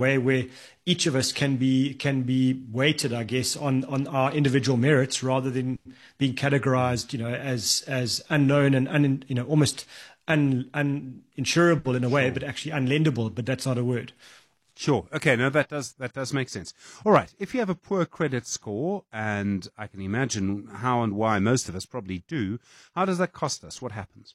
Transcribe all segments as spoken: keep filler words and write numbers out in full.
way where each of us can be can be weighted, I guess, on on our individual merits rather than being categorized, you know, as as unknown and un, you know almost un, uninsurable in a way, Sure. but actually unlendable. But that's not a word. Sure. Okay. No, that does that does make sense. All right. If you have a poor credit score, and I can imagine how and why most of us probably do, how does that cost us? What happens?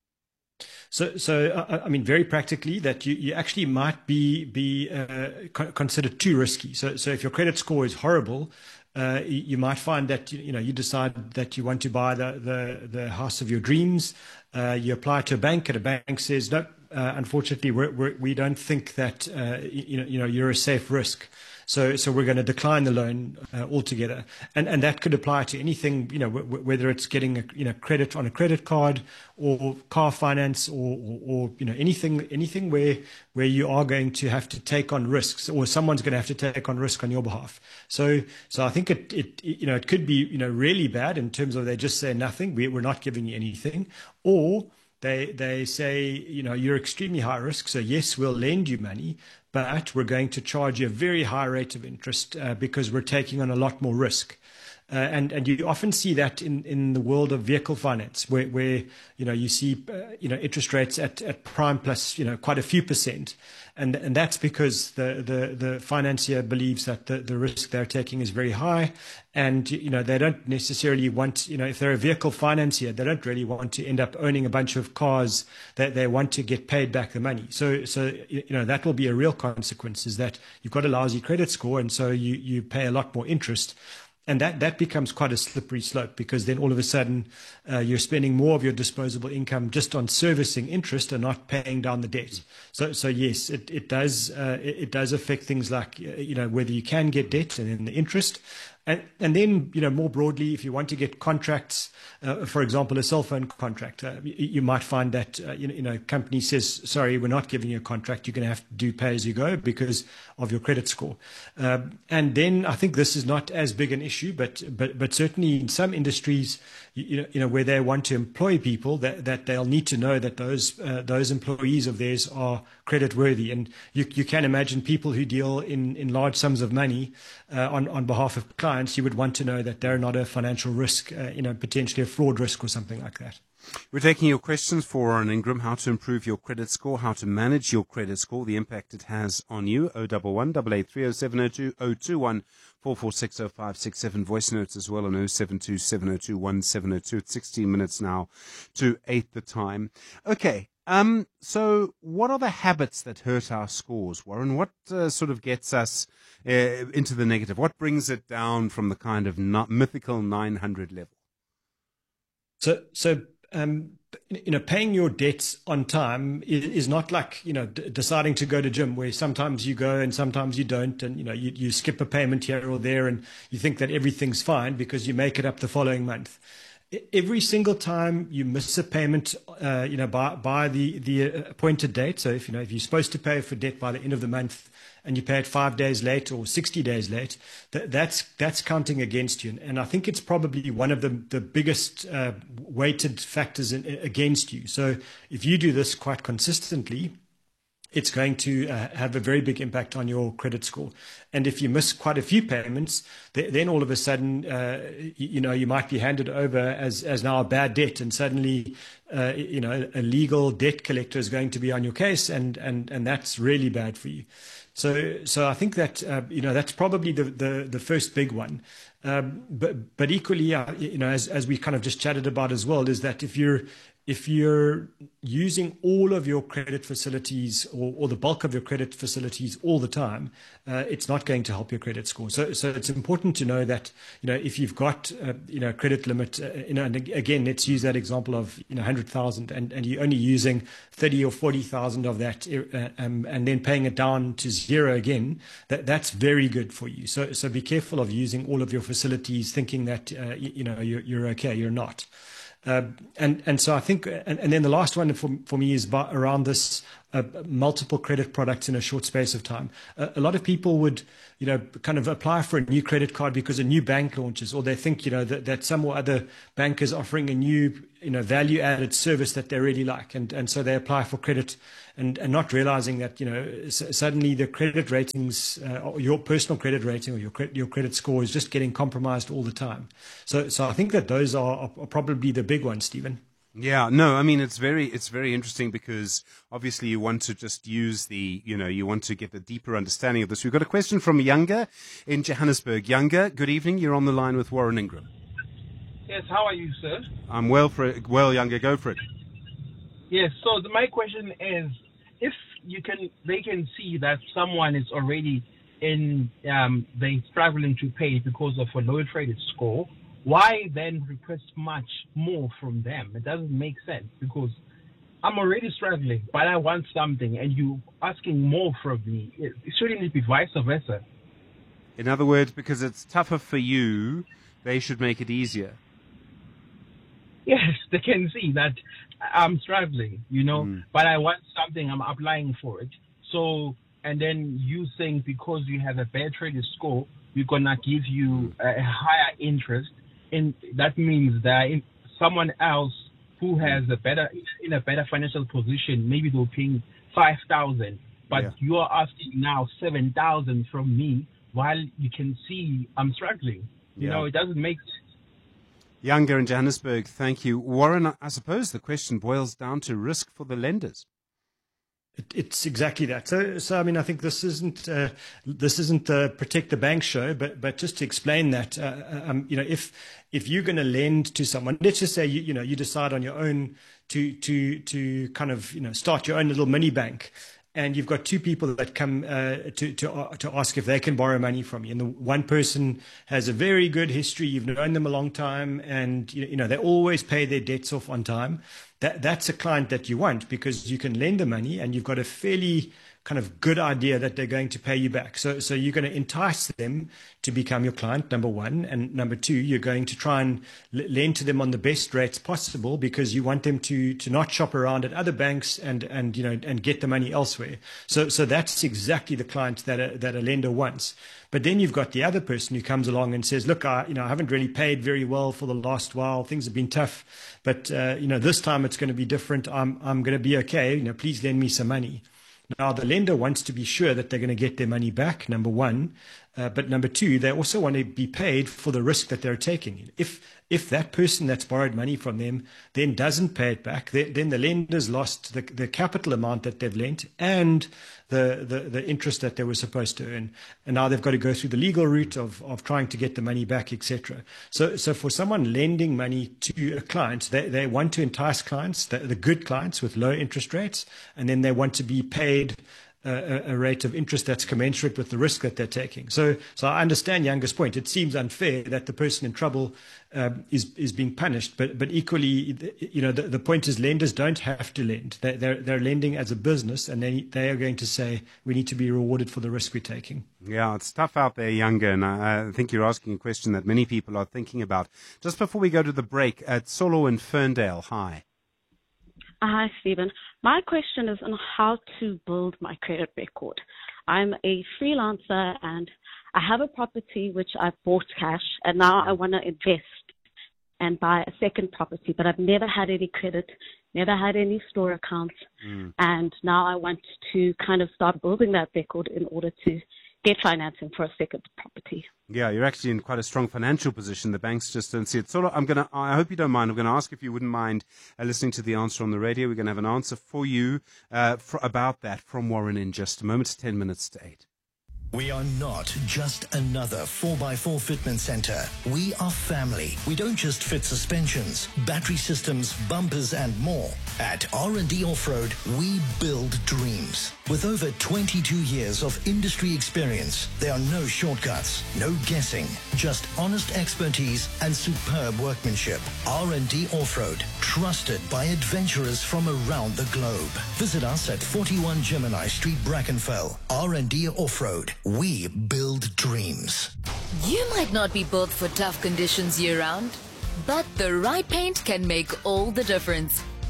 So, so uh, I mean, very practically, that you, you actually might be be uh, co- considered too risky. So, so if your credit score is horrible, uh, you, you might find that you, you know you decide that you want to buy the the, the house of your dreams. Uh, you apply to a bank, and a bank says no. Uh, unfortunately, we're, we're, we don't think that uh, you know you know you're a safe risk. So, so we're going to decline the loan uh, altogether, and and that could apply to anything, you know, w- w- whether it's getting a, you know credit on a credit card or car finance or, or, or you know anything anything where where you are going to have to take on risks, or someone's going to have to take on risk on your behalf. So, so I think it it you know it could be you know really bad in terms of they just say nothing, we, we're not giving you anything, or They they say, you know, you're extremely high risk, so yes, we'll lend you money, but we're going to charge you a very high rate of interest uh, because we're taking on a lot more risk. Uh, and and you often see that in, in the world of vehicle finance, where, where you know you see uh, you know interest rates at, at prime plus you know quite a few percent, and and that's because the the, the financier believes that the, the risk they're taking is very high, and you know they don't necessarily want you know if they're a vehicle financier, they don't really want to end up owning a bunch of cars that they want to get paid back the money. So so you know that will be a real consequence, is that you've got a lousy credit score, and so you you pay a lot more interest. And that, that becomes quite a slippery slope, because then all of a sudden uh, you're spending more of your disposable income just on servicing interest and not paying down the debt. So, so yes, it, it does uh, it, it does affect things like uh, you know whether you can get debt and then the interest. And, and then, you know, more broadly, if you want to get contracts, uh, for example, a cell phone contract, uh, you, you might find that, uh, you know, you know, company says, sorry, we're not giving you a contract. You're going to have to do pay as you go because of your credit score. Um, and then I think this is not as big an issue, but, but, but certainly in some industries, you know, you know, where they want to employ people, that, that they'll need to know that those, uh, those employees of theirs are credit worthy. And you, you can imagine people who deal in, in large sums of money, uh, on, on behalf of clients, you would want to know that they're not a financial risk, uh, you know, potentially a fraud risk or something like that. We're taking your questions for Warren Ingram: how to improve your credit score, how to manage your credit score, the impact it has on you. oh one one, eight eight three, oh seven oh two, oh two one, four four six oh five six seven. Voice notes as well on oh seven two, seven oh two, one seven oh two. It's sixteen minutes now to eight the time. Okay. Um, so what are the habits that hurt our scores, Warren? What uh, sort of gets us uh, into the negative? What brings it down from the kind of not mythical nine hundred level? So, so, um, you know, paying your debts on time is, is not like, you know, d- deciding to go to gym, where sometimes you go and sometimes you don't. And, you know, you, you skip a payment here or there and you think that everything's fine because you make it up the following month. Every single time you miss a payment, uh, you know, by, by the, the appointed date. So if, you know, if you're supposed to pay for debt by the end of the month and you pay it five days late or sixty days late, that, that's, that's counting against you. And I think it's probably one of the, the biggest uh, weighted factors in, against you. So if you do this quite consistently, it's going to uh, have a very big impact on your credit score. And if you miss quite a few payments, th- then all of a sudden, uh, you, you know, you might be handed over as, as now a bad debt, and suddenly, uh, you know, a legal debt collector is going to be on your case, and, and, and that's really bad for you. So, so I think that, uh, you know, that's probably the, the, the first big one. Um, but, but equally, uh, you know, as, as we kind of just chatted about as well, is that if you're, if you're using all of your credit facilities or, or the bulk of your credit facilities all the time, uh, it's not going to help your credit score. So, so it's important to know that, you know, if you've got, uh, you know, credit limit, uh, you know, and again, let's use that example of, you know, one hundred thousand, and, and you're only using thirty or forty thousand of that, uh, um, and then paying it down to zero again, that, that's very good for you. So, so be careful of using all of your facilities thinking that, uh, you, you know, you're, you're okay. You're not. Uh, and and so I think, and, and then the last one for for me is about, around this uh, multiple credit products in a short space of time. Uh, a lot of people would, you know, kind of apply for a new credit card because a new bank launches, or they think, you know, that, that some or other bank is offering a new, you know, value added service that they really like. And, and so they apply for credit and, and not realizing that, you know, s- suddenly the credit ratings, uh, or your personal credit rating or your credit, your credit score is just getting compromised all the time. So, so I think that those are, are probably the big ones, Stephen. Yeah, no, I mean, it's very, it's very interesting because obviously you want to just use the, you know, you want to get a deeper understanding of this. We've got a question from Younger in Johannesburg. Younger, good evening. You're on the line with Warren Ingram. Yes, how are you, sir? I'm well for it. Well, Younger, go for it. Yes, so the, my question is, if you can, they can see that someone is already in, um, they're struggling to pay because of a low credit score, why then request much more from them? It doesn't make sense because I'm already struggling, but I want something, and you asking more from me. It, shouldn't it be vice versa? In other words, because it's tougher for you, they should make it easier. Yes, they can see that I'm struggling, you know, Mm. but I want something, I'm applying for it. So, and then you saying because you have a bad credit score, we're going to give you a higher interest. And that means that if someone else who has a better, in a better financial position, maybe they're paying five thousand, but Yeah. you are asking now seven thousand from me while you can see I'm struggling. You Yeah. know, it doesn't make sense. Younger in Johannesburg, thank you. Warren, I suppose the question boils down to risk for the lenders. It, it's exactly that. So, so I mean, I think this isn't uh, this isn't the protect the bank show, but but just to explain that, uh, um, you know, if if you're going to lend to someone, let's just say you you know you decide on your own to to to kind of you know start your own little mini bank. And you've got two people that come uh, to to uh, to ask if they can borrow money from you. And the one person has a very good history. You've known them a long time, and you you know they always pay their debts off on time. That that's a client that you want because you can lend the money, and you've got a fairly kind of good idea that they're going to pay you back. So so you're going to entice them to become your client, number one, and number two, you're going to try and l- lend to them on the best rates possible because you want them to to not shop around at other banks and and you know and get the money elsewhere. So so that's exactly the client that a, that a lender wants. But then you've got the other person who comes along and says, look, I, you know, I haven't really paid very well for the last while. Things have been tough, but uh, you know, this time it's going to be different. I'm I'm going to be okay. You know, please lend me some money. Now, the lender wants to be sure that they're going to get their money back, number one. Uh, but number two, they also want to be paid for the risk that they're taking. If if that person that's borrowed money from them then doesn't pay it back, then, then the lender's lost the, the capital amount that they've lent and the, the, the interest that they were supposed to earn. And now they've got to go through the legal route of, of trying to get the money back, et cetera. So, so for someone lending money to a client, they, they want to entice clients, the, the good clients with low interest rates, and then they want to be paid A, a rate of interest that's commensurate with the risk that they're taking. So, so I understand Younger's point. It seems unfair that the person in trouble um, is is being punished, but but equally, you know, the, the point is lenders don't have to lend. They, they're they're lending as a business, and they they are going to say we need to be rewarded for the risk we're taking. Yeah, it's tough out there, Younger, and I, I think you're asking a question that many people are thinking about. Just before we go to the break, at Solo in Ferndale, hi. Hi, Stephen. My question is on how to build my credit record. I'm a freelancer and I have a property which I bought cash, and now I want to invest and buy a second property, but I've never had any credit, never had any store accounts, mm. and now I want to kind of start building that record in order to get financing for a second property. Yeah, you're actually in quite a strong financial position. The banks just don't see it. So I'm gonna. I hope you don't mind. I'm gonna ask if you wouldn't mind uh, listening to the answer on the radio. We're gonna have an answer for you uh, for, about that from Warren in just a moment. It's ten minutes to eight. We are not just another four by four fitment center. We are family. We don't just fit suspensions, battery systems, bumpers, and more. At R and D Off-Road, we build dreams. With over twenty-two years of industry experience, there are no shortcuts, no guessing, just honest expertise and superb workmanship. R and D Off-Road, trusted by adventurers from around the globe. Visit us at forty-one Gemini Street, Brackenfell. R and D Off-Road. We build dreams. You might not be built for tough conditions year-round, but the right paint can make all the difference.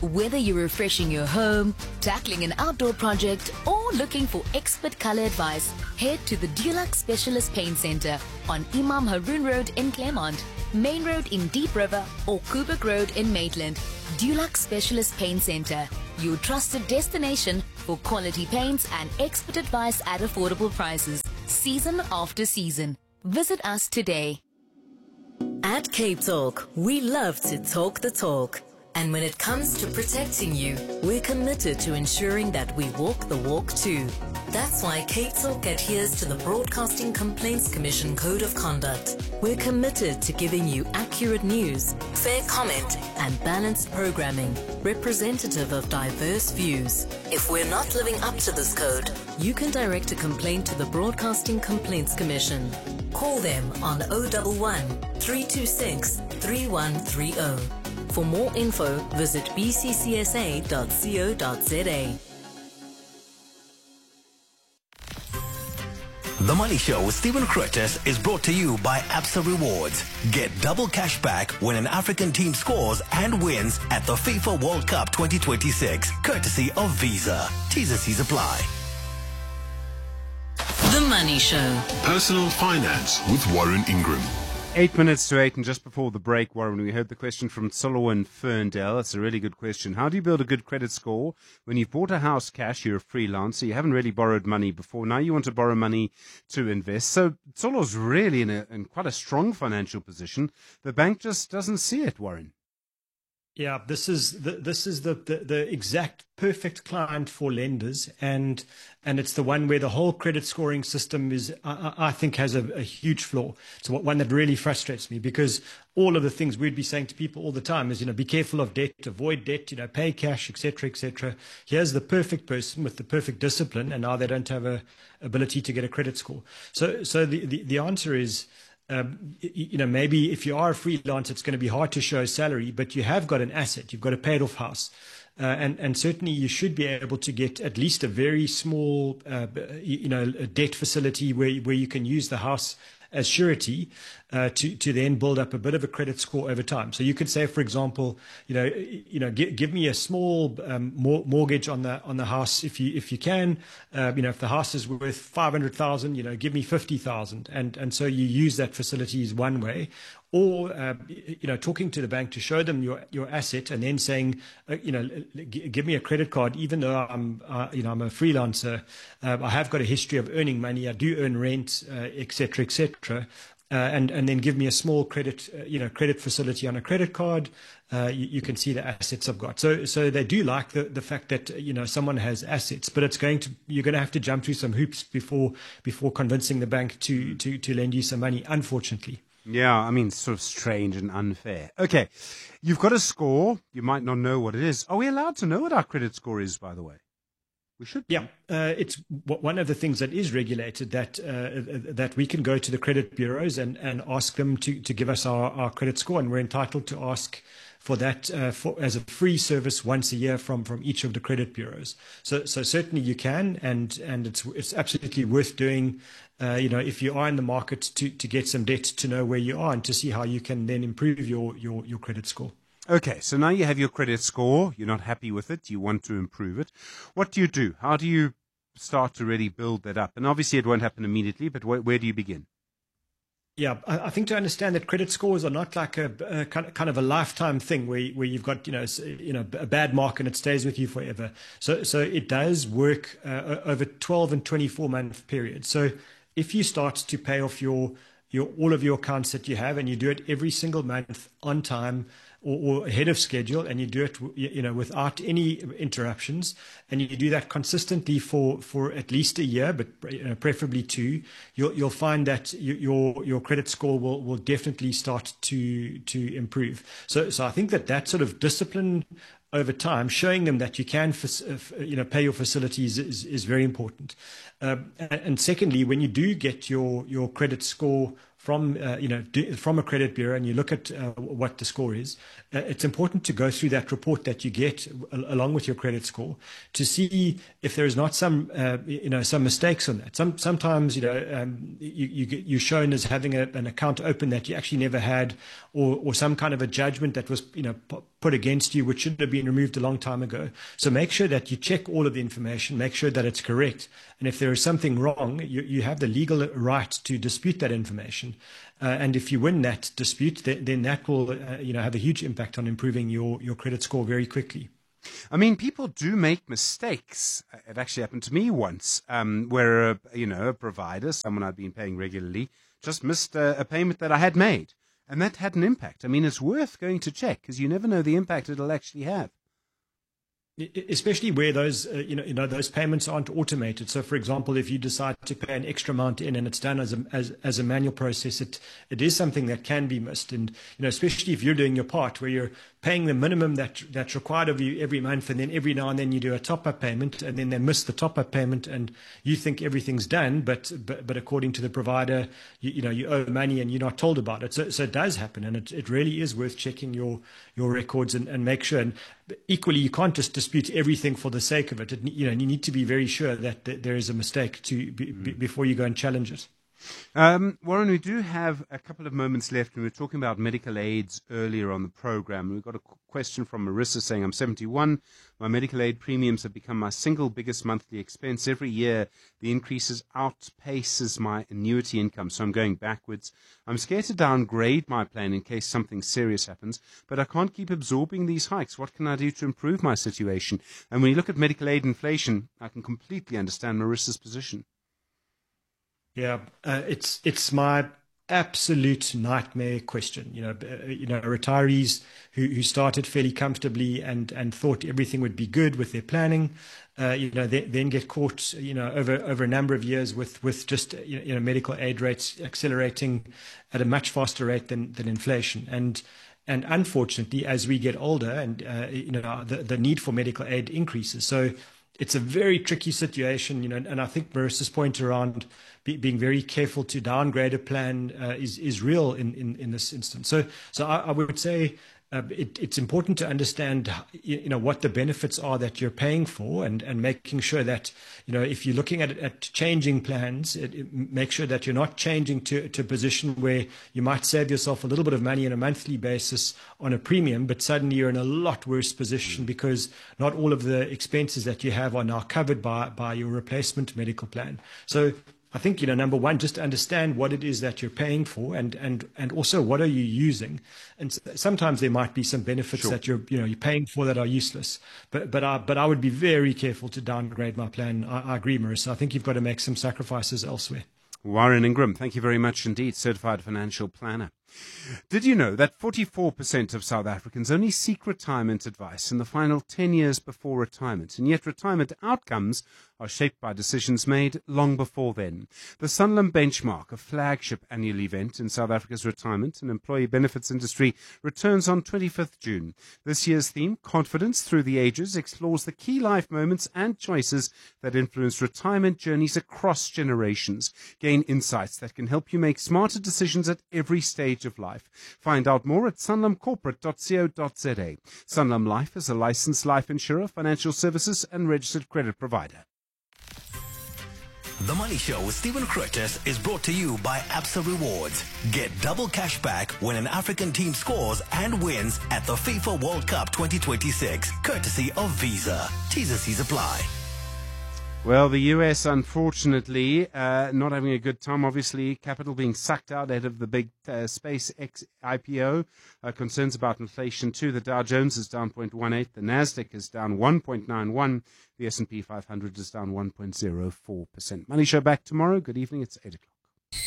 Whether you're refreshing your home, tackling an outdoor project, or looking for expert color advice, head to the Dulux Specialist Paint Center on Imam Haroon Road in Claremont, Main Road in Deep River, or Kubrick Road in Maitland. Dulux Specialist Paint Center, your trusted destination for quality paints and expert advice at affordable prices, season after season. Visit us today. At Cape Talk, we love to talk the talk. And when it comes to protecting you, we're committed to ensuring that we walk the walk too. That's why Cape Talk adheres to the Broadcasting Complaints Commission Code of Conduct. We're committed to giving you accurate news, fair comment, and balanced programming, representative of diverse views. If we're not living up to this code, you can direct a complaint to the Broadcasting Complaints Commission. Call them on zero one one, three two six, three one three zero. For more info, visit b c c s a dot co dot z a. The Money Show with Stephen Curtis is brought to you by Absa Rewards. Get double cash back when an African team scores and wins at the FIFA World Cup twenty twenty-six, courtesy of Visa. T's and C's apply. The Money Show. Personal Finance with Warren Ingram. Eight minutes to eight, and just before the break, Warren, we heard the question from Solo in Ferndale. That's a really good question. How do you build a good credit score when you've bought a house cash, you're a freelancer, you haven't really borrowed money before, now you want to borrow money to invest? So Solo's really in, a, in quite a strong financial position. The bank just doesn't see it, Warren. Yeah, this is the, this is the, the, the exact perfect client for lenders, and and it's the one where the whole credit scoring system is, I, I think, has a, a huge flaw. It's one that really frustrates me, because all of the things we'd be saying to people all the time is, you know, be careful of debt, avoid debt, you know, pay cash, et cetera, et cetera. Here's the perfect person with the perfect discipline, and now they don't have a ability to get a credit score. So so the the, the answer is, Um, you know, maybe if you are a freelancer, it's going to be hard to show a salary, but you have got an asset. You've got a paid-off house. Uh, and, and certainly you should be able to get at least a very small, uh, you know, a debt facility where, where you can use the house as surety uh, to to then build up a bit of a credit score over time. So you could say, for example, you know, you know, give, give me a small um, mor- mortgage on the on the house if you if you can. Uh, you know, if the house is worth five hundred thousand, you know, give me fifty thousand, and and so you use that facility as one way. Or, uh, you know, talking to the bank to show them your, your asset, and then saying, uh, you know, g- give me a credit card, even though I'm, uh, you know, I'm a freelancer. Uh, I have got a history of earning money. I do earn rent, uh, et cetera, et cetera. Uh, and, and then give me a small credit, uh, you know, credit facility on a credit card. Uh, you, you can see the assets I've got. So, so they do like the, the fact that, you know, someone has assets, but it's going to, you're going to have to jump through some hoops before, before convincing the bank to, to, to lend you some money, unfortunately. Yeah, I mean, sort of strange and unfair. Okay, you've got a score. You might not know what it is. Are we allowed to know what our credit score is, by the way? We should be. Yeah, uh, it's one of the things that is regulated, that uh, that we can go to the credit bureaus and, and ask them to, to give us our, our credit score, and we're entitled to ask for that uh, for, as a free service once a year from, from each of the credit bureaus. So so certainly you can, and and it's it's absolutely worth doing. Uh, you know, if you are in the market to, to get some debt, to know where you are and to see how you can then improve your, your, your credit score. Okay, so now you have your credit score. You're not happy with it. You want to improve it. What do you do? How do you start to really build that up? And obviously it won't happen immediately, but where, where do you begin? Yeah, I think to understand that credit scores are not like a, a kind of a lifetime thing where where you've got, you know, you know, a bad mark and it stays with you forever. So so it does work uh, over twelve and twenty-four month periods. So if you start to pay off your your all of your accounts that you have, and you do it every single month on time, or, or ahead of schedule, and you do it, you know, without any interruptions, and you do that consistently for, for at least a year, but you know, preferably two, you'll you'll find that you, your your credit score will, will definitely start to to improve. So so I think that that sort of discipline over time, showing them that you can, you know, pay your facilities is, is very important. Uh, and, and secondly, when you do get your, your credit score from uh, you know do, from a credit bureau and you look at uh, what the score is, uh, it's important to go through that report that you get uh, along with your credit score to see if there is not some uh, you know some mistakes on that. Some sometimes you know um, you, you get, you're shown as having a, an account open that you actually never had, or or some kind of a judgment that was you know put against you which should have been removed a long time ago. So make sure that you check all of the information, make sure that it's correct, and if there is something wrong, you you have the legal right to dispute that information. Uh, and if you win that dispute, then, then that will, uh, you know, have a huge impact on improving your, your credit score very quickly. I mean, people do make mistakes. It actually happened to me once, um, where, a, you know, a provider, someone I'd been paying regularly, just missed a, a payment that I had made. And that had an impact. I mean, it's worth going to check because you never know the impact it'll actually have. Especially where those, uh, you know, you know, those payments aren't automated. So, for example, if you decide to pay an extra amount in and it's done as a as, as a manual process, it it is something that can be missed. And you know, especially if you're doing your part, where you're paying the minimum that that's required of you every month, and then every now and then you do a top-up payment, and then they miss the top-up payment, and you think everything's done, but but, but according to the provider, you, you know, you owe money and you're not told about it. So, so it does happen, and it, it really is worth checking your your records and, and make sure. And equally, you can't just dispute everything for the sake of it. it you know, you need to be very sure that, that there is a mistake to be, mm. before you go and challenge it. Um, Warren, we do have a couple of moments left. We were talking about medical aids earlier on the program. We've got a question from Marissa saying, I'm seventy-one. My medical aid premiums have become my single biggest monthly expense. Every year, the increases outpaces my annuity income, so I'm going backwards. I'm scared to downgrade my plan in case something serious happens, but I can't keep absorbing these hikes. What can I do to improve my situation? And when you look at medical aid inflation, I can completely understand Marissa's position. Yeah, uh, it's it's my absolute nightmare question. You know, uh, you know, retirees who, who started fairly comfortably and, and thought everything would be good with their planning, uh, you know, they, then get caught, you know, over over a number of years with with just you know medical aid rates accelerating at a much faster rate than than inflation. And and unfortunately, as we get older, and uh, you know, the the need for medical aid increases. So it's a very tricky situation, you know, and I think Marissa's point around be, being very careful to downgrade a plan uh, is is real in, in, in this instance. So so I, I would say uh, it, it's important to understand, you know, what the benefits are that you're paying for, and, and making sure that, you know, if you're looking at at changing plans, it, it, make sure that you're not changing to, to a position where you might save yourself a little bit of money on a monthly basis on a premium, but suddenly you're in a lot worse position because not all of the expenses that you have are now covered by, by your replacement medical plan. So I think, you know, number one, just understand what it is that you're paying for, and, and, and also what are you using. And sometimes there might be some benefits sure. that you're, you know, you're paying for that are useless. But, but I, but I would be very careful to downgrade my plan. I, I agree, Marissa. I think you've got to make some sacrifices elsewhere. Warren Ingram, thank you very much indeed, certified financial planner. Did you know that forty-four percent of South Africans only seek retirement advice in the final ten years before retirement, and yet retirement outcomes are shaped by decisions made long before then? The Sanlam Benchmark, a flagship annual event in South Africa's retirement and employee benefits industry, returns on twenty-fifth of June. This year's theme, Confidence Through the Ages, explores the key life moments and choices that influence retirement journeys across generations. Gain insights that can help you make smarter decisions at every stage of life. Find out more at sanlam corporate dot co dot za. Sanlam Life is a licensed life insurer, financial services and registered credit provider. The Money Show with Stephen Curtis is brought to you by Absa Rewards. Get double cash back when an African team scores and wins at the FIFA World Cup twenty twenty-six, courtesy of Visa. T's and C's apply. Well, the U S, unfortunately, uh, not having a good time. Obviously, capital being sucked out ahead of the big uh, SpaceX I P O. Uh, concerns about inflation, too. The Dow Jones is down zero point one eight. The NASDAQ is down one point nine one. The S and P five hundred is down one point zero four percent. Money Show back tomorrow. Good evening. It's eight o'clock.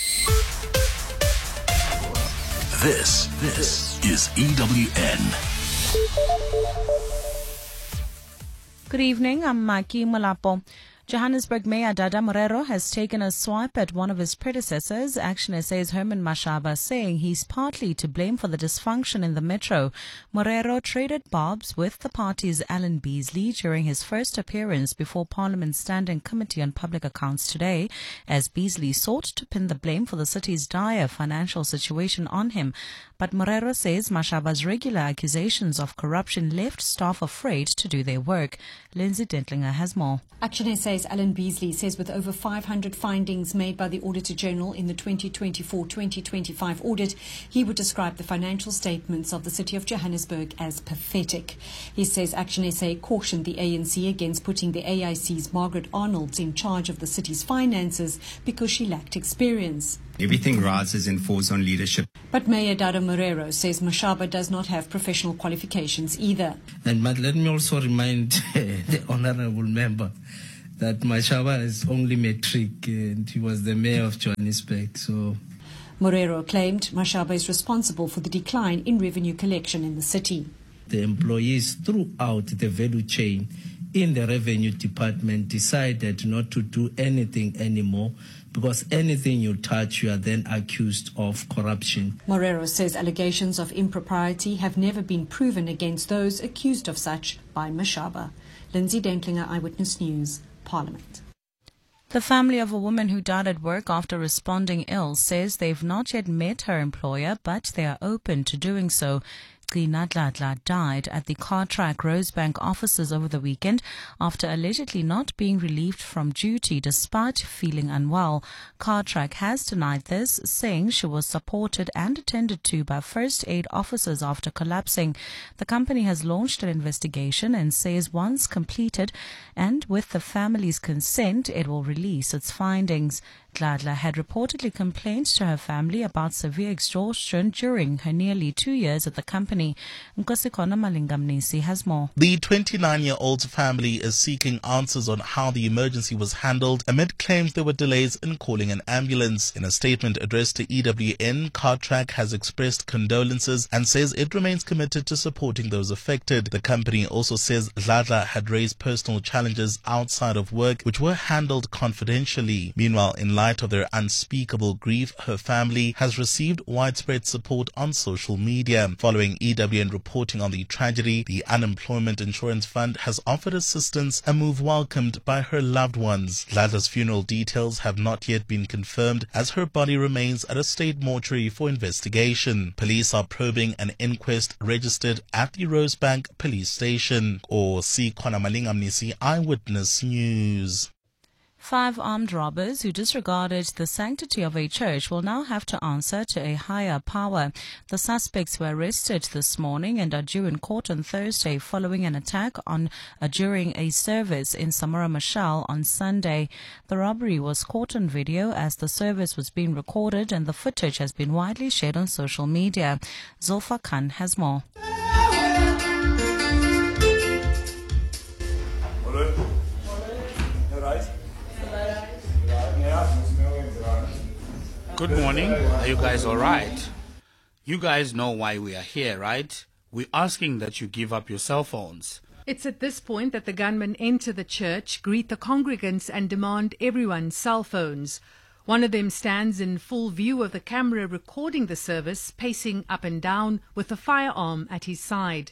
This, this is E W N. Good evening. I'm Maki Malapo. Johannesburg Mayor Dada Morero has taken a swipe at one of his predecessors, Action S A's Herman Mashaba, saying he's partly to blame for the dysfunction in the metro. Morero traded barbs with the party's Alan Beasley during his first appearance before Parliament's Standing Committee on Public Accounts today, as Beasley sought to pin the blame for the city's dire financial situation on him. But Morero says Mashaba's regular accusations of corruption left staff afraid to do their work. Lindsay Dentlinger has more. Action S A's Alan Beasley says with over five hundred findings made by the Auditor General in the twenty twenty-four twenty twenty-five audit, he would describe the financial statements of the City of Johannesburg as pathetic. He says Action S A cautioned the A N C against putting the A I C's Margaret Arnolds in charge of the city's finances because she lacked experience. Everything rises and falls on leadership. But Mayor Dada Morero says Mashaba does not have professional qualifications either. And but let me also remind the honourable member that Mashaba is only matric and he was the mayor of Johannesburg. So Morero claimed Mashaba is responsible for the decline in revenue collection in the city. The employees throughout the value chain in the revenue department decided not to do anything anymore, because anything you touch, you are then accused of corruption. Morero says allegations of impropriety have never been proven against those accused of such by Mashaba. Lindsay Dentlinger, Eyewitness News, Parliament. The family of a woman who died at work after responding ill says they've not yet met her employer, but they are open to doing so. Gina Dladla died at the Cartrack Rosebank offices over the weekend after allegedly not being relieved from duty despite feeling unwell. Cartrack has denied this, saying she was supported and attended to by first aid officers after collapsing. The company has launched an investigation and says once completed and with the family's consent, it will release its findings. Dladla had reportedly complained to her family about severe exhaustion during her nearly two years at the company. Nkosikona Malingamnisi has more. The twenty-nine-year-old's family is seeking answers on how the emergency was handled amid claims there were delays in calling an ambulance. In a statement addressed to E W N, Cartrack has expressed condolences and says it remains committed to supporting those affected. The company also says Dladla had raised personal challenges outside of work which were handled confidentially. Meanwhile, in light of their unspeakable grief, her family has received widespread support on social media. Following E W N reporting on the tragedy, the Unemployment Insurance Fund has offered assistance, a move welcomed by her loved ones. Dladla's funeral details have not yet been confirmed as her body remains at a state mortuary for investigation. Police are probing an inquest registered at the Rosebank police station. Or see Kona Malingamnisi, Eyewitness News. Five armed robbers who disregarded the sanctity of a church will now have to answer to a higher power. The suspects were arrested this morning and are due in court on Thursday following an attack on uh, during a service in Samora Machel on Sunday. The robbery was caught on video as the service was being recorded and the footage has been widely shared on social media. Zulfa Khan has more. Good morning. Are you guys all right? You guys know why we are here, right? We're asking that you give up your cell phones. It's at this point that the gunmen enter the church, greet the congregants and demand everyone's cell phones. One of them stands in full view of the camera recording the service, pacing up and down with a firearm at his side.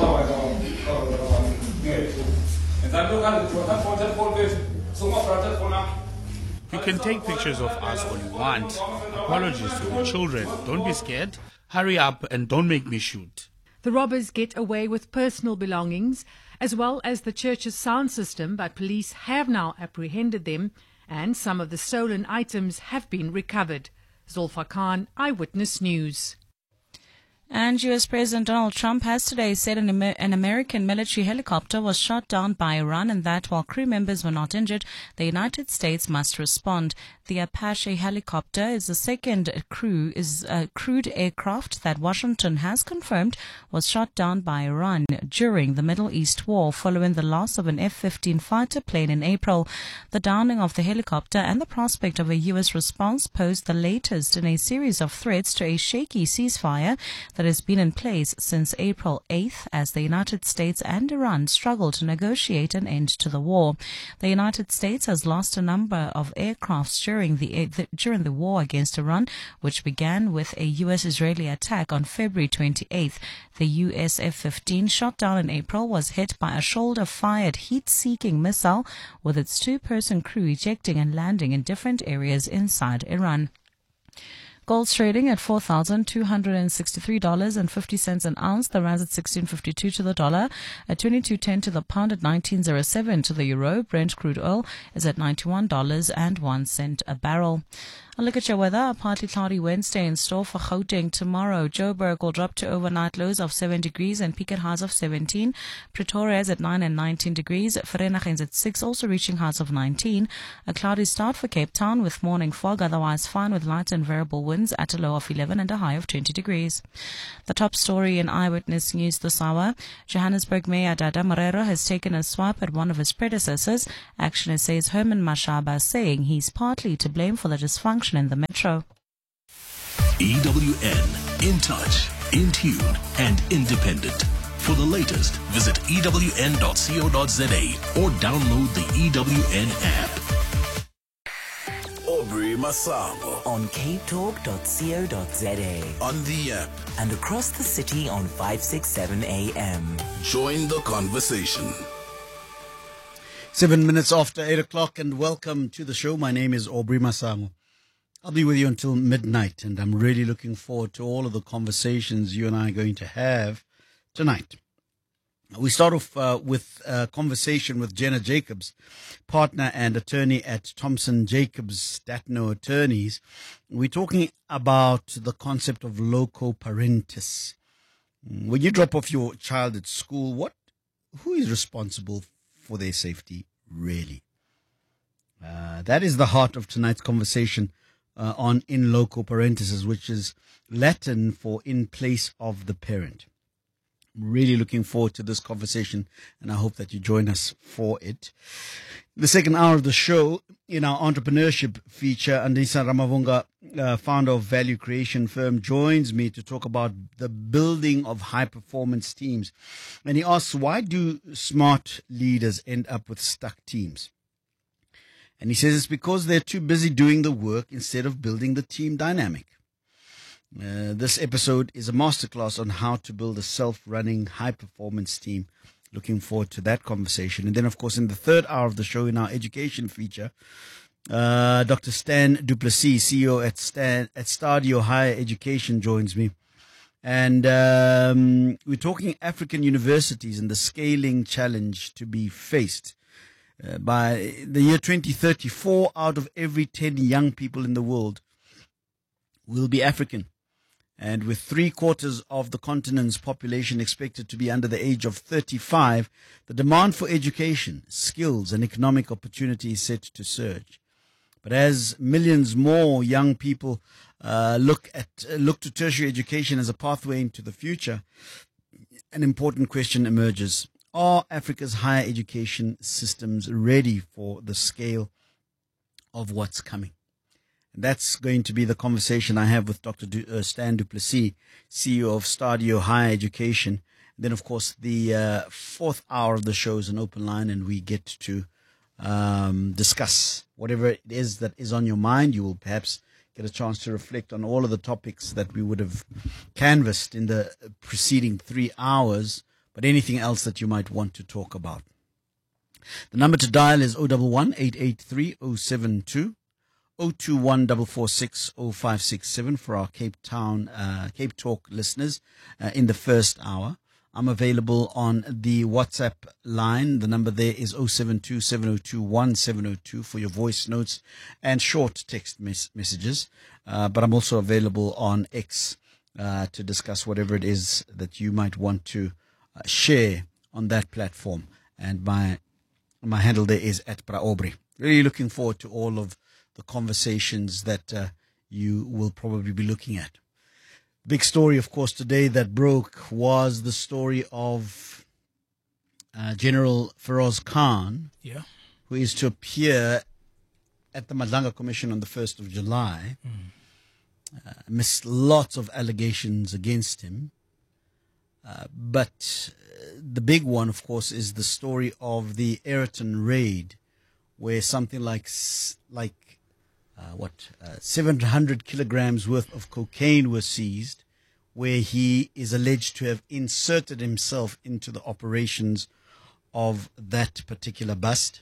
You can take pictures of us all you want. Apologies to the children. Don't be scared. Hurry up and don't make me shoot. The robbers get away with personal belongings as well as the church's sound system, but police have now apprehended them and some of the stolen items have been recovered. Zulfa Khan, Eyewitness News. And U S President Donald Trump has today said an, Amer- an American military helicopter was shot down by Iran and that while crew members were not injured, the United States must respond. the Apache helicopter is the second crew is a crewed aircraft that Washington has confirmed was shot down by Iran during the Middle East war following the loss of an F fifteen fighter plane in April. The downing of the helicopter and the prospect of a U S response posed the latest in a series of threats to a shaky ceasefire that has been in place since April eighth as the United States and Iran struggle to negotiate an end to the war. The United States has lost a number of aircrafts during the, the during the war against Iran, which began with a U S-Israeli attack on February twenty-eighth. The U S F fifteen shot down in April was hit by a shoulder-fired heat-seeking missile with its two-person crew ejecting and landing in different areas inside Iran. Gold's trading at four thousand two hundred sixty-three dollars and fifty cents an ounce. The rand at sixteen fifty-two to the dollar, at twenty-two ten to the pound, at nineteen oh seven to the euro. Brent crude oil is at ninety-one dollars and one cent a barrel. A look at your weather. A partly cloudy Wednesday in store for Gauteng tomorrow. Joburg will drop to overnight lows of seven degrees and peak at highs of seventeen. Pretoria is at nine and nineteen degrees. Vereeniging is at six, also reaching highs of nineteen. A cloudy start for Cape Town with morning fog, otherwise fine with light and variable winds at a low of eleven and a high of twenty degrees. The top story in Eyewitness News this hour. Johannesburg Mayor Dada Marero has taken a swipe at one of his predecessors. Action says Herman Mashaba, saying he's partly to blame for the dysfunction in the metro. E W N, in touch, in tune, and independent. For the latest, visit E W N dot co dot za or download the E W N app. Aubrey Masango on cape talk dot co dot za, on the app, and across the city on five sixty-seven A M. Join the conversation. Seven minutes after eight o'clock, and welcome to the show. My name is Aubrey Masango. I'll be with you until midnight, and I'm really looking forward to all of the conversations you and I are going to have tonight. We start off uh, with a conversation with Jenna Jacobs, partner and attorney at Thompson Jacobs Datno Attorneys. We're talking about the concept of loco parentis. When you drop off your child at school, what, who is responsible for their safety, really? Uh, that is the heart of tonight's conversation uh, on in loco parentis, which is Latin for in place of the parent. Really looking forward to this conversation, and I hope that you join us for it. The second hour of the show, in our entrepreneurship feature, Andisa Ramavunga, uh, founder of value creation firm, joins me to talk about the building of high-performance teams. And he asks, why do smart leaders end up with stuck teams? And he says it's because they're too busy doing the work instead of building the team dynamic. Uh, this episode is a masterclass on how to build a self-running, high-performance team. Looking forward to that conversation. And then, of course, in the third hour of the show, in our education feature, uh, Doctor Stan du Plessis, C E O at, Stan, at Stadio Higher Education, joins me. And um, we're talking African universities and the scaling challenge to be faced. Uh, by the year twenty thirty, four out of every ten young people in the world will be African. And with three quarters of the continent's population expected to be under the age of thirty-five, the demand for education, skills, and economic opportunity is set to surge. But as millions more young people uh, look at uh, look to tertiary education as a pathway into the future, an important question emerges. Are Africa's higher education systems ready for the scale of what's coming? That's going to be the conversation I have with Doctor Du, uh, Stan du Plessis, C E O of Stadio Higher Education. And then, of course, the uh, fourth hour of the show is an open line, and we get to um, discuss whatever it is that is on your mind. You will perhaps get a chance to reflect on all of the topics that we would have canvassed in the preceding three hours, but anything else that you might want to talk about. The number to dial is zero one one, eight eight three, zero seven two. zero two one four four six zero five six seven for our Cape Town, uh, Cape Talk listeners uh, in the first hour. I'm available on the WhatsApp line. The number there is zero seven two, seven zero two, one seven zero two for your voice notes and short text mes- messages. Uh, but I'm also available on X uh, to discuss whatever it is that you might want to uh, share on that platform. And my my handle there is at Bra Aubrey. Really looking forward to all of the conversations that uh, you will probably be looking at. Big story, of course, today that broke was the story of uh, General Feroz Khan, Yeah. who is to appear at the Madlanga Commission on the first of July. Mm. Uh, missed lots of allegations against him. Uh, but uh, the big one, of course, is the story of the Ayrton raid, where something like, s- like uh, what, uh, seven hundred kilograms worth of cocaine was seized, where he is alleged to have inserted himself into the operations of that particular bust.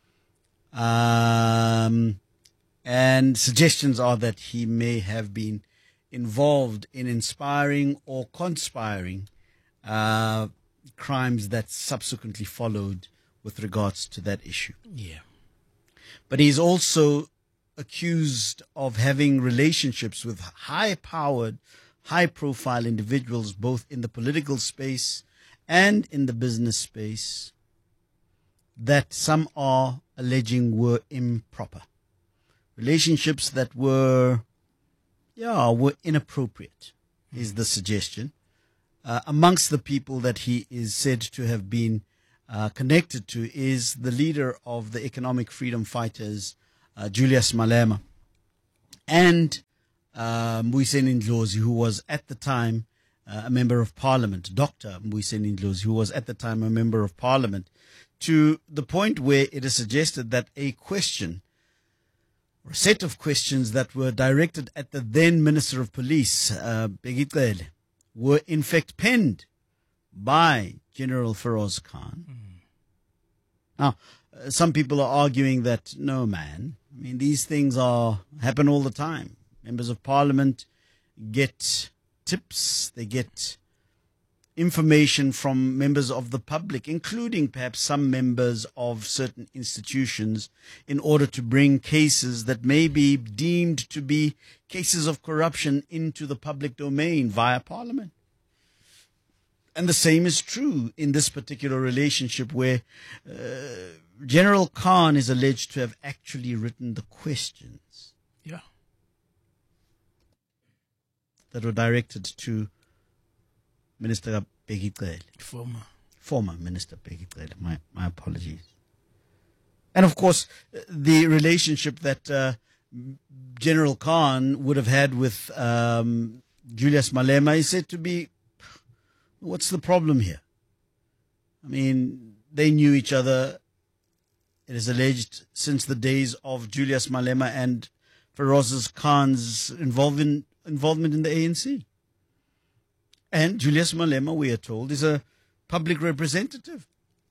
Um, and suggestions are that he may have been involved in inspiring or conspiring uh, crimes that subsequently followed with regards to that issue. Yeah. But he's also accused of having relationships with high-powered, high-profile individuals, both in the political space and in the business space, that some are alleging were improper. Relationships that were, yeah, were inappropriate, is the suggestion. Uh, amongst the people that he is said to have been uh, connected to is the leader of the economic freedom fighters, uh, Julius Malema, and uh, Mbuyiseni Ndlozi, who was at the time uh, a member of parliament, Doctor Mbuyiseni Ndlozi, who was at the time a member of parliament, to the point where it is suggested that a question, or a set of questions that were directed at the then Minister of Police, uh, Bheki Cele, were in fact penned by General Feroz Khan. Mm. Now, uh, some people are arguing that, no, man, I mean, these things are happen all the time. Members of Parliament get tips, they get information from members of the public, including perhaps some members of certain institutions, in order to bring cases that may be deemed to be cases of corruption into the public domain via Parliament. And the same is true in this particular relationship where uh, General Khan is alleged to have actually written the questions. Yeah. That were directed to Minister Bheki Cele. Former. Former Minister Bheki Cele. My, my apologies. And of course, the relationship that uh, General Khan would have had with um, Julius Malema is said to be, what's the problem here? I mean, they knew each other, it is alleged, since the days of Julius Malema and Feroz Khan's involvement, involvement in the A N C. And Julius Malema, we are told, is a public representative.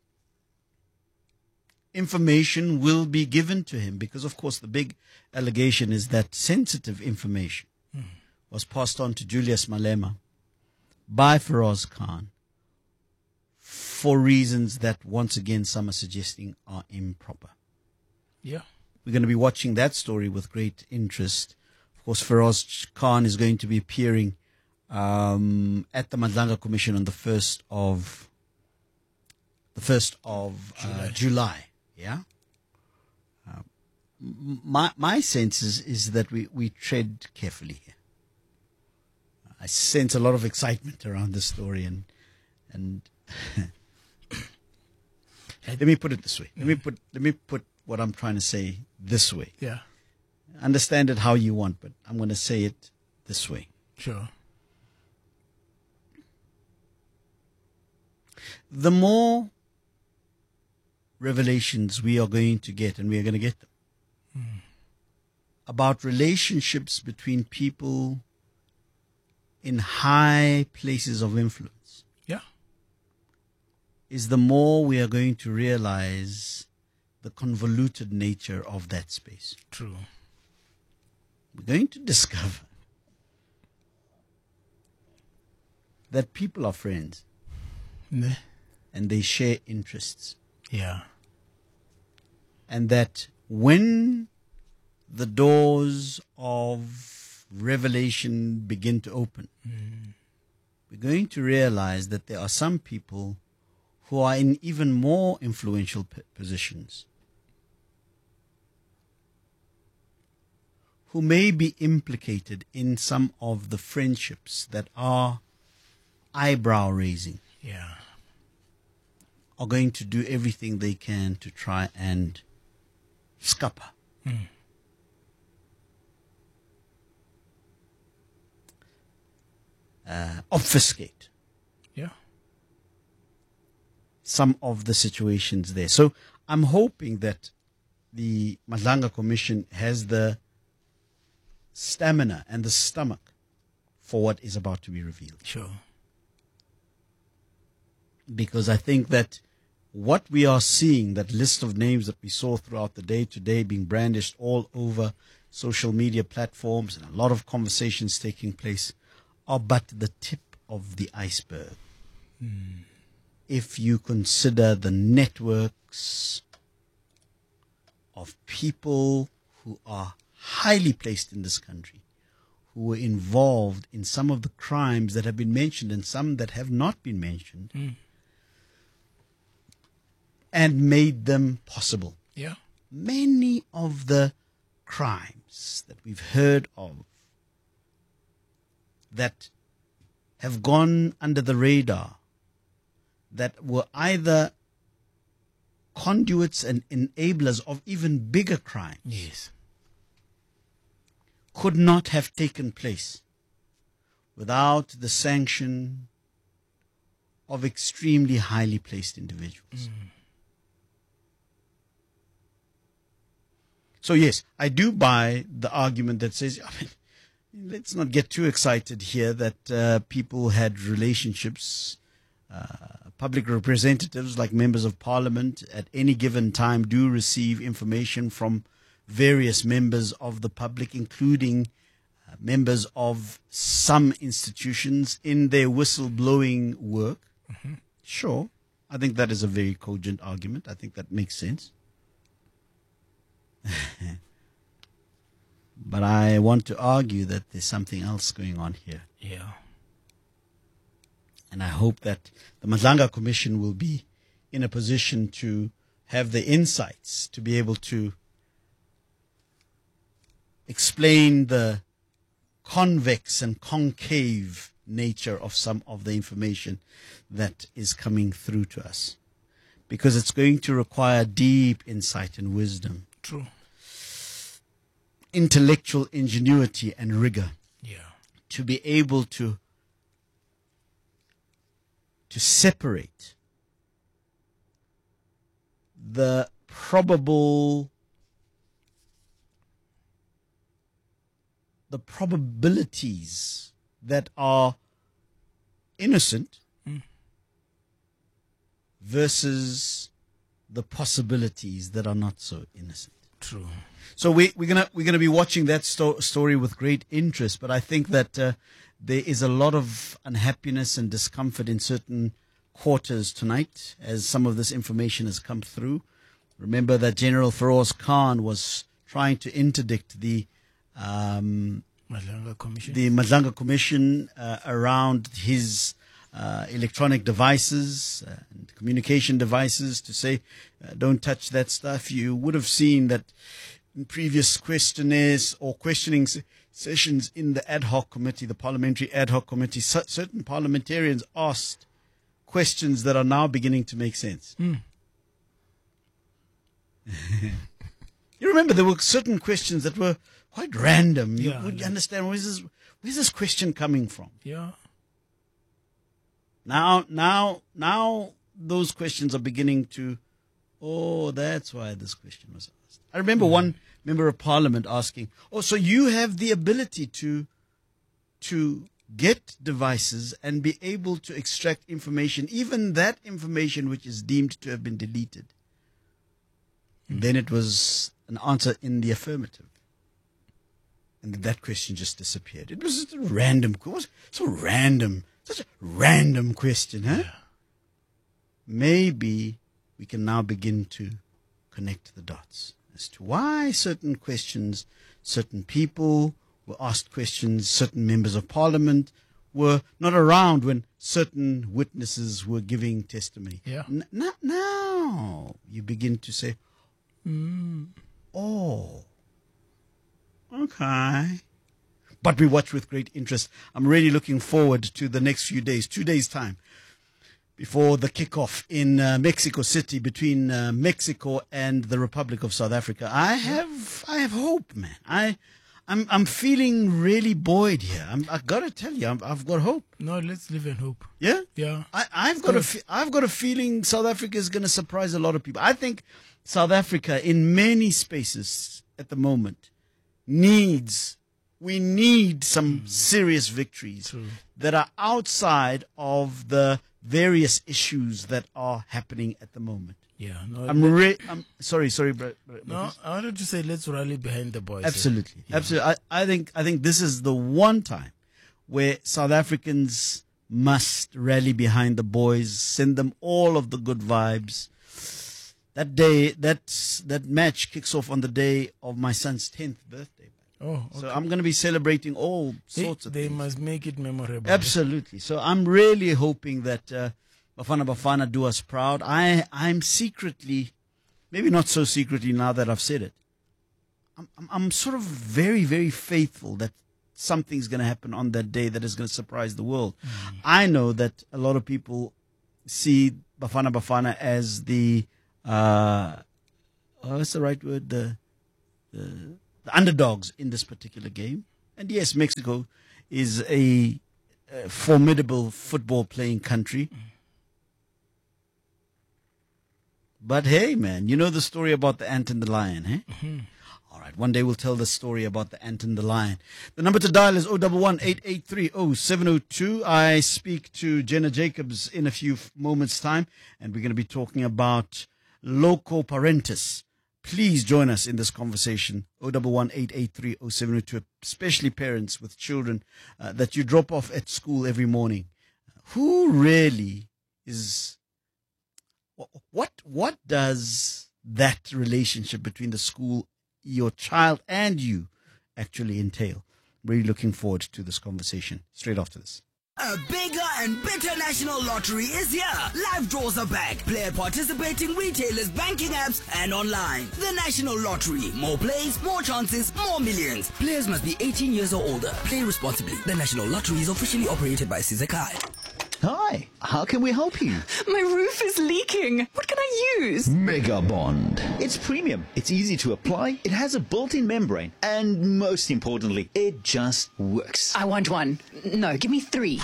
Information will be given to him because, of course, the big allegation is that sensitive information mm. was passed on to Julius Malema by Feroz Khan for reasons that, once again, some are suggesting are improper. Yeah. We're going to be watching that story with great interest. Of course, Feroz Khan is going to be appearing Um, at the Madlanga Commission on the first of the first of uh, July. July. Yeah. Uh, my my sense is, is that we, we tread carefully here. I sense a lot of excitement around this story, and and let me put it this way. Let me put let me put what I'm trying to say this way. Yeah. Understand it how you want, but I'm going to say it this way. Sure. The more revelations we are going to get, and we are going to get them, mm. about relationships between people in high places of influence, yeah, is the more we are going to realize the convoluted nature of that space. True. We're going to discover that people are friends. Ne. And they share interests. Yeah. And that when the doors of revelation begin to open, mm. we're going to realize that there are some people who are in even more influential p- positions who may be implicated in some of the friendships that are eyebrow raising, yeah, are going to do everything they can to try and scupper. Mm. Uh, obfuscate Yeah. some of the situations there. So I'm hoping that the Madlanga Commission has the stamina and the stomach for what is about to be revealed. Sure. Because I think that what we are seeing, that list of names that we saw throughout the day today being brandished all over social media platforms and a lot of conversations taking place, are but the tip of the iceberg. Mm. If you consider the networks of people who are highly placed in this country, who were involved in some of the crimes that have been mentioned and some that have not been mentioned, Mm. and made them possible. Yeah. Many of the crimes that we've heard of that have gone under the radar, that were either conduits and enablers of even bigger crimes, Yes. could not have taken place without the sanction of extremely highly placed individuals. Mm. So yes, I do buy the argument that says, I mean, let's not get too excited here that uh, people had relationships. Uh, public representatives like members of parliament at any given time do receive information from various members of the public, including uh, members of some institutions in their whistleblowing work. Mm-hmm. Sure, I think that is a very cogent argument. I think that makes sense. But I want to argue that there's something else going on here. Yeah. And I hope that the Madlanga Commission will be in a position to have the insights to be able to explain the convex and concave nature of some of the information that is coming through to us. Because it's going to require deep insight and wisdom. True. Intellectual ingenuity and rigor. Yeah. To be able to to separate the probable the probabilities that are innocent mm. versus the possibilities that are not so innocent. True. So we, we're gonna we're gonna be watching that sto- story with great interest. But I think that uh, there is a lot of unhappiness and discomfort in certain quarters tonight, as some of this information has come through. Remember that General Feroz Khan was trying to interdict the um, Madlanga Commission. the Madlanga Commission uh, around his uh, electronic devices uh, and communication devices, to say, uh, don't touch that stuff. You would have seen that in previous questionnaires or questioning se- sessions in the ad hoc committee, the parliamentary ad hoc committee, c- certain parliamentarians asked questions that are now beginning to make sense. Mm. You remember there were certain questions that were quite random. You Yeah, would yeah. understand, where's this, where's this question coming from? Yeah. Now, now, now those questions are beginning to, oh, that's why this question was asked. I remember one member of parliament asking, oh, so you have the ability to, to get devices and be able to extract information, even that information which is deemed to have been deleted. And then it was an answer in the affirmative. And that question just disappeared. It was just a random, it was so random, such a random question, huh? Maybe we can now begin to connect the dots as to why certain questions, certain people were asked questions, certain members of parliament were not around when certain witnesses were giving testimony. Yeah. N- n- now you begin to say, Mm. oh, Okay. But we watch with great interest. I'm really looking forward to the next few days, two days' time, before the kickoff in uh, Mexico City between uh, Mexico and the Republic of South Africa. I have, I have hope, man. I, I'm, I'm feeling really buoyed here. I'm, I gotta tell you, I'm, I've got hope. No, let's live in hope. Yeah, yeah. I, I've got a, fe- I've got a feeling South Africa is going to surprise a lot of people. I think South Africa, in many spaces at the moment, needs. We need some mm. serious victories True. that are outside of the various issues that are happening at the moment. Yeah, no, I'm re- I'm sorry, sorry, bro. bro no, I wanted to say let's rally behind the boys. Absolutely, yeah. absolutely. I, I think I think this is the one time where South Africans must rally behind the boys, send them all of the good vibes. That day, that that match kicks off on the day of my son's tenth birthday. Oh, okay. So I'm going to be celebrating all sorts they, of they things. They must make it memorable. Absolutely. So I'm really hoping that uh, Bafana Bafana do us proud. I, I'm secretly, maybe not so secretly now that I've said it, I'm, I'm, I'm sort of very, very faithful that something's going to happen on that day that is going to surprise the world. Mm. I know that a lot of people see Bafana Bafana as the, uh, oh, what's the right word? The, the, the underdogs in this particular game. And yes, Mexico is a, a formidable football playing country. Mm. But hey, man, you know the story about the ant and the lion, eh? Mm-hmm. All right, one day we'll tell the story about the ant and the lion. The number to dial is zero one one, eight eight three, zero seven zero two. I speak to Jenna Jacobs in a few moments' time, and we're going to be talking about loco parentis. Please join us in this conversation, zero one one, eight eight three, zero seven zero two, especially parents with children uh, that you drop off at school every morning. Who really is... What what does that relationship between the school, your child, and you actually entail? Really looking forward to this conversation straight after this. A bigger and better national lottery is here. Live draws are back. Play at participating retailers, banking apps, and online. The National Lottery. More plays, more chances, more millions. Players must be eighteen years or older. Play responsibly. The National Lottery is officially operated by Sizakai. Hi, how can we help you? My roof is leaking. What can I use? Mega Bond. It's premium. It's easy to apply. It has a built-in membrane. And most importantly, it just works. I want one. No, give me three.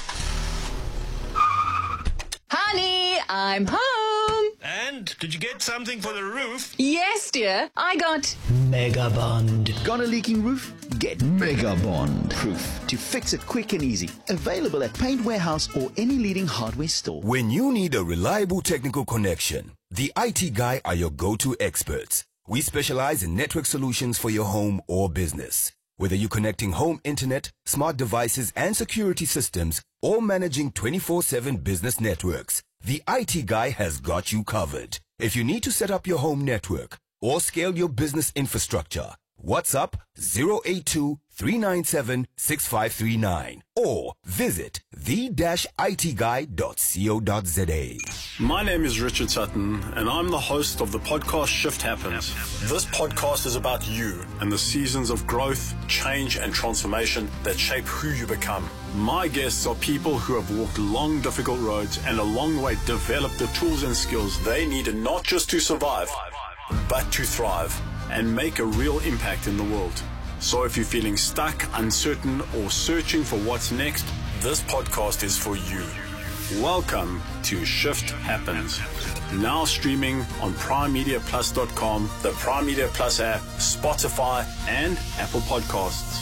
Honey, I'm home. And did you get something for the roof? Yes, dear. I got Mega Bond. Got a leaking roof? Get Mega Bond proof to fix it quick and easy. Available at Paint Warehouse or any leading hardware store. When you need a reliable technical connection, the I T Guy are your go-to experts. We specialize in network solutions for your home or business. Whether you're connecting home internet, smart devices and security systems, or managing twenty-four seven business networks, the I T Guy has got you covered. If you need to set up your home network or scale your business infrastructure, WhatsApp zero eight two, three nine seven, six five three nine or visit the dash I T guy dot co dot z a. My name is Richard Sutton, and I'm the host of the podcast Shift Happens. This podcast is about you and the seasons of growth, change, and transformation that shape who you become. My guests are people who have walked long, difficult roads and along the way developed the tools and skills they needed not just to survive, but to thrive and make a real impact in the world. So if you're feeling stuck, uncertain, or searching for what's next, this podcast is for you. Welcome to Shift Happens. Now streaming on prime media plus dot com, the Prime Media Plus app, Spotify, and Apple Podcasts.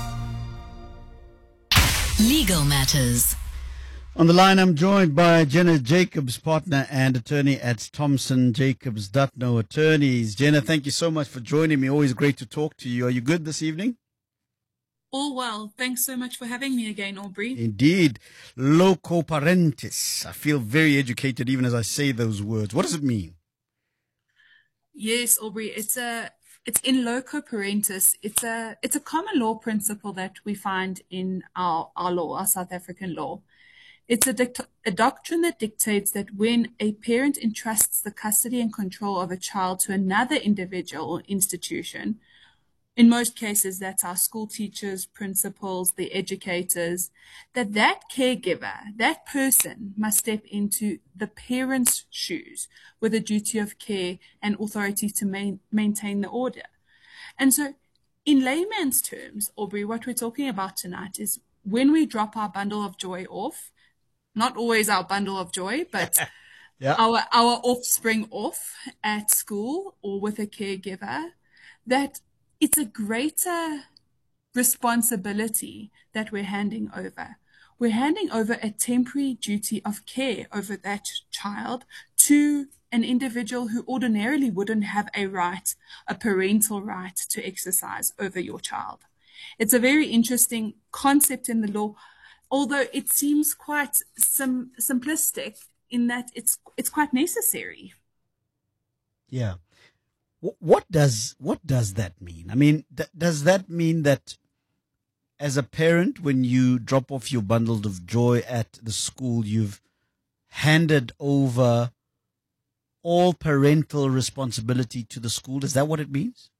Legal Matters. On the line, I'm joined by Jenna Jacobs, partner and attorney at Thompson Jacobs Dutno Attorneys. Jenna, thank you so much for joining me. Always great to talk to you. Are you good this evening? All well. Thanks so much for having me again, Aubrey. Indeed. Loco parentis. I feel very educated even as I say those words. What does it mean? Yes, Aubrey. It's a it's in loco parentis. It's a it's a common law principle that we find in our, our law, our South African law. It's a, dict- a doctrine that dictates that when a parent entrusts the custody and control of a child to another individual or institution, in most cases, that's our school teachers, principals, the educators, that that caregiver, that person must step into the parent's shoes with a duty of care and authority to main, maintain the order. And so in layman's terms, Aubrey, what we're talking about tonight is when we drop our bundle of joy off, not always our bundle of joy, but yeah. our, our offspring off at school or with a caregiver, that it's a greater responsibility that we're handing over. We're handing over a temporary duty of care over that child to an individual who ordinarily wouldn't have a right, a parental right to exercise over your child. It's a very interesting concept in the law, although it seems quite sim- simplistic in that it's it's quite necessary. Yeah. What does what does that mean? I mean, th- does that mean that as a parent, when you drop off your bundle of joy at the school, you've handed over all parental responsibility to the school? Is that what it means?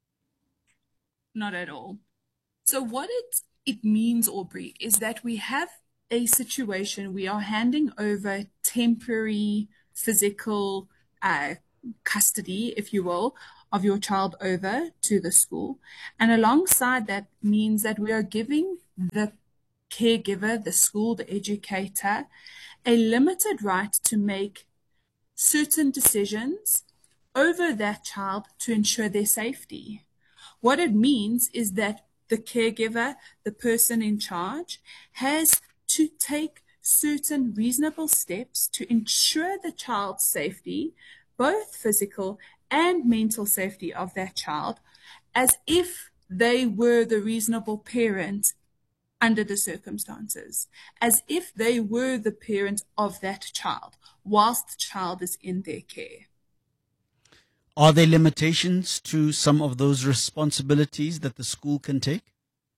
Not at all. So what it it means, Aubrey, is that we have a situation, we are handing over temporary physical uh, custody, if you will, of your child over to the school. And alongside that means that we are giving the caregiver, the school, the educator, a limited right to make certain decisions over that child to ensure their safety. What it means is that the caregiver, the person in charge, has to take certain reasonable steps to ensure the child's safety, both physical and mental safety of that child, as if they were the reasonable parent under the circumstances, as if they were the parent of that child whilst the child is in their care. Are there limitations to some of those responsibilities that the school can take?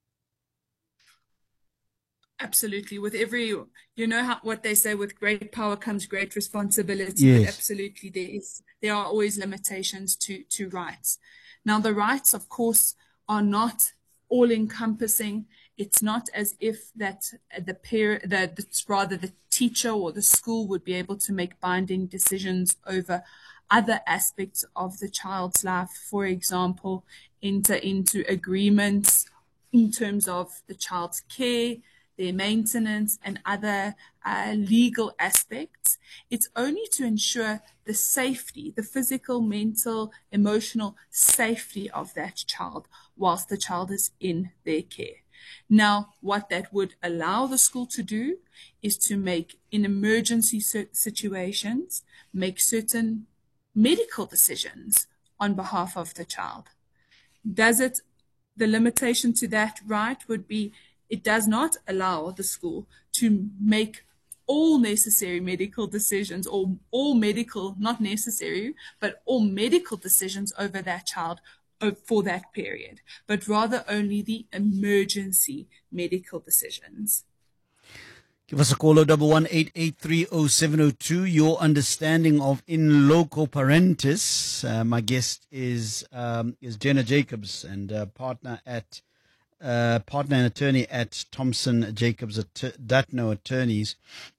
Absolutely. With every, you know how, what they say, with great power comes great responsibility. Yes. But absolutely, there is, there are always limitations to, to rights. Now, the rights, of course, are not all-encompassing. It's not as if that the parent, that it's rather the teacher or the school would be able to make binding decisions over other aspects of the child's life. For example, enter into agreements in terms of the child's care, their maintenance, and other uh, legal aspects. It's only to ensure the safety, the physical, mental, emotional safety of that child whilst the child is in their care. Now, what that would allow the school to do is to make, in emergency situations, make certain medical decisions on behalf of the child. Does it, the limitation to that right would be, it does not allow the school to make all necessary medical decisions, or all medical, not necessary, but all medical decisions over that child for that period, but rather only the emergency medical decisions. Give us a call, oh one one, eight eight three, oh seven oh two. Your understanding of in loco parentis. Uh, my guest is um, is Jenna Jacobs, and uh, partner at uh, partner and attorney at Thompson Jacobs at Datno Attorneys.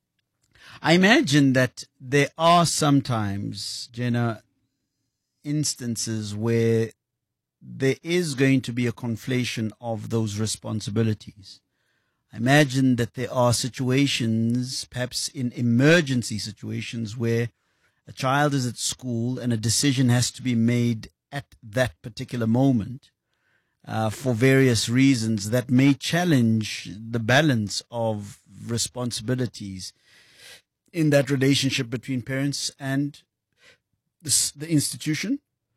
I imagine that there are sometimes, Jenna, instances where there is going to be a conflation of those responsibilities. I imagine that there are situations, perhaps in emergency situations, where a child is at school and a decision has to be made at that particular moment uh, for various reasons that may challenge the balance of responsibilities in that relationship between parents and the, the institution.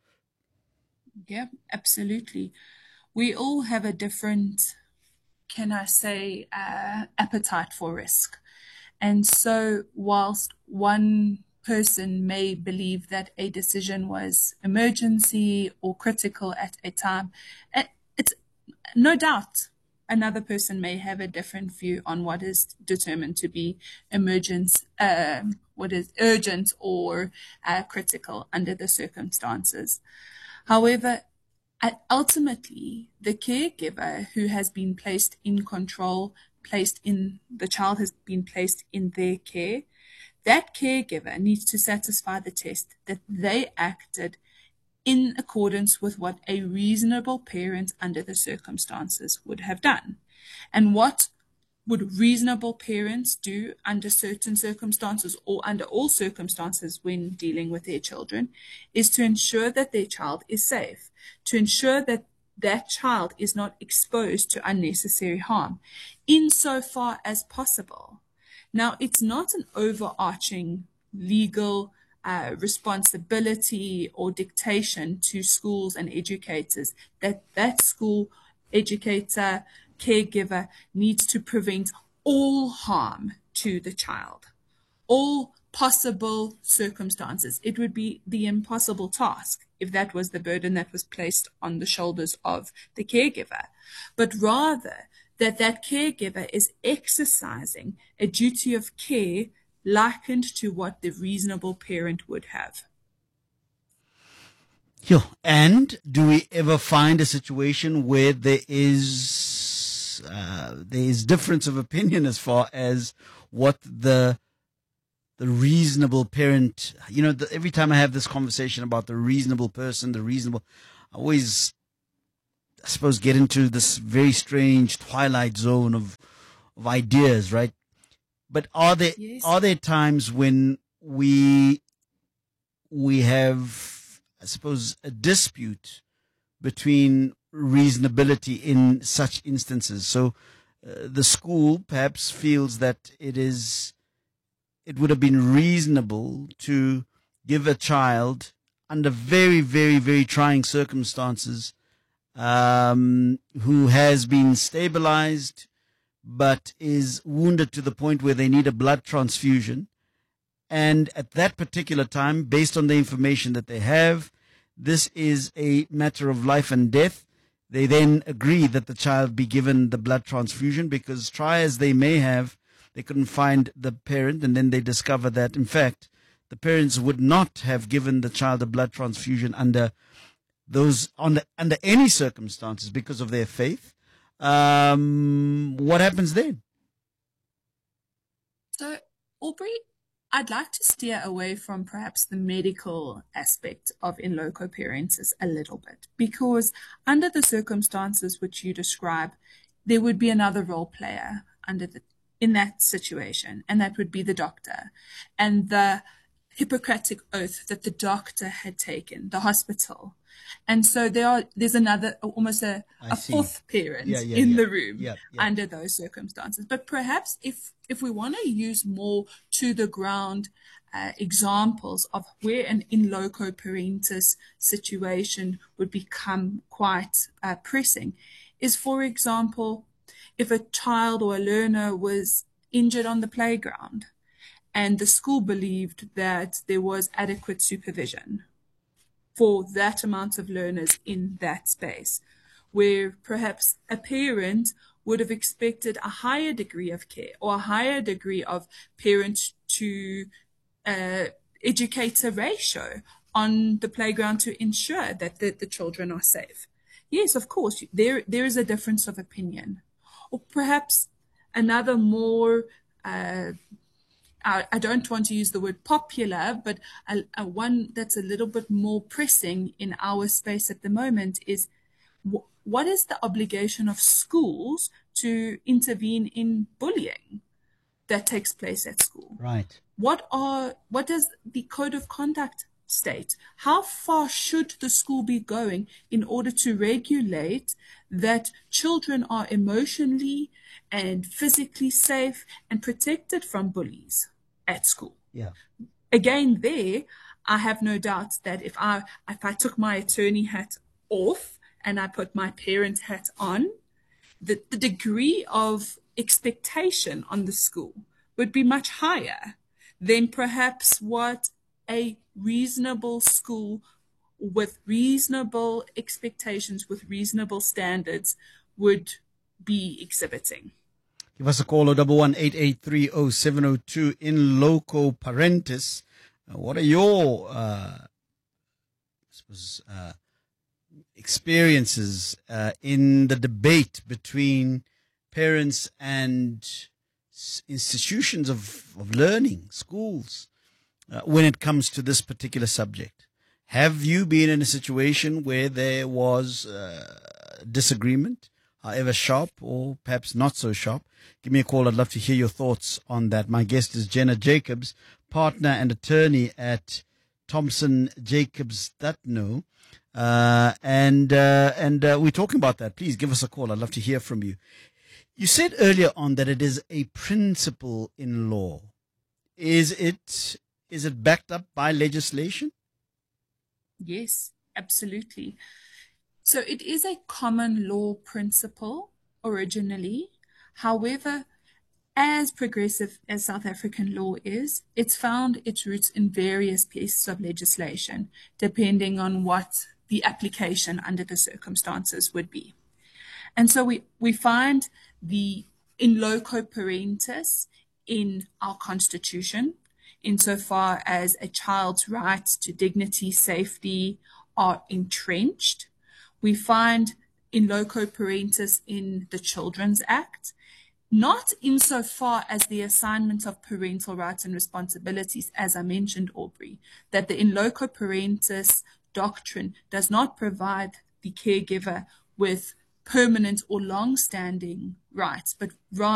Yeah, absolutely. We all have a different, can I say, uh, appetite for risk. And so whilst one person may believe that a decision was emergency or critical at a time, it's no doubt another person may have a different view on what is determined to be emergent, uh, what is urgent or uh, critical under the circumstances. However, ultimately, the caregiver who has been placed in control, placed in, the child has been placed in their care, that caregiver needs to satisfy the test that they acted in accordance with what a reasonable parent under the circumstances would have done. And what would reasonable parents do under certain circumstances or under all circumstances when dealing with their children is to ensure that their child is safe, to ensure that that child is not exposed to unnecessary harm insofar as possible. Now, it's not an overarching legal uh, responsibility or dictation to schools and educators that that school educator, caregiver needs to prevent all harm to the child, all possible circumstances. It would be the impossible task if that was the burden that was placed on the shoulders of the caregiver, but rather that that caregiver is exercising a duty of care likened to what the reasonable parent would have. Yeah. And do we ever find a situation where there is uh, there is difference of opinion as far as what the the reasonable parent, you know, the, every time I have this conversation about the reasonable person, the reasonable, I always, I suppose, get into this very strange twilight zone of of ideas, right? But are there yes. are there times when we we have, I suppose, a dispute between reasonability in such instances? So uh, the school perhaps feels that it is it would have been reasonable to give a child under very, very, very trying circumstances um, who has been stabilized but is wounded to the point where they need a blood transfusion. And at that particular time, based on the information that they have, this is a matter of life and death. They then agree that the child be given the blood transfusion because try as they may have, they couldn't find the parent, and then they discover that, in fact, the parents would not have given the child a blood transfusion under those under, under any circumstances because of their faith. Um, what happens then? So, Aubrey, I'd like to steer away from perhaps the medical aspect of in loco parentis a little bit, because under the circumstances which you describe, there would be another role player under the in that situation, and that would be the doctor and the Hippocratic oath that the doctor had taken, the hospital. And so there are, there's another, almost a, a fourth parent yeah, yeah, in yeah. the room yeah, yeah. under those circumstances. But perhaps if, if we want to use more to the ground uh, examples of where an in loco parentis situation would become quite uh, pressing is, for example, if a child or a learner was injured on the playground and the school believed that there was adequate supervision for that amount of learners in that space, where perhaps a parent would have expected a higher degree of care or a higher degree of parent to uh, educator ratio on the playground to ensure that the, the children are safe. Yes, of course, there there is a difference of opinion. Or perhaps another more, uh, I, I don't want to use the word popular, but a, a one that's a little bit more pressing in our space at the moment is w- what is the obligation of schools to intervene in bullying that takes place at school? Right. What are what does the code of conduct state? How far should the school be going in order to regulate that children are emotionally and physically safe and protected from bullies at school? Yeah. Again, there, I have no doubt that if I if I took my attorney hat off and I put my parent hat on, the, the degree of expectation on the school would be much higher than perhaps what a reasonable school with reasonable expectations, with reasonable standards would be exhibiting. Give us a call, double one eight eight three oh seven oh two in loco parentis. Uh, what are your, uh, I suppose, uh, experiences uh, in the debate between parents and s- institutions of, of learning, schools, uh, when it comes to this particular subject? Have you been in a situation where there was uh, disagreement, however sharp or perhaps not so sharp? Give me a call. I'd love to hear your thoughts on that. My guest is Jenna Jacobs, partner and attorney at Thompson Jacobs Dutno. Uh, and uh, and uh, we're talking about that. Please give us a call. I'd love to hear from you. You said earlier on that it is a principle in law. Is it is it backed up by legislation? Yes, absolutely. So it is a common law principle originally. However, as progressive as South African law is, it's found its roots in various pieces of legislation, depending on what the application under the circumstances would be. And so we, we find the in loco parentis in our Constitution, insofar as a child's rights to dignity, safety are entrenched. We find in loco parentis in the Children's Act, not insofar as the assignment of parental rights and responsibilities, as I mentioned, Aubrey, that the in loco parentis doctrine does not provide the caregiver with permanent or long-standing rights, but rather